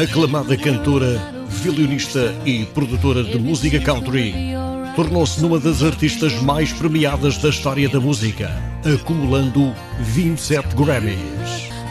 Aclamada cantora, violinista e produtora de música country, tornou-se numa das artistas mais premiadas da história da música, acumulando 27 Grammys.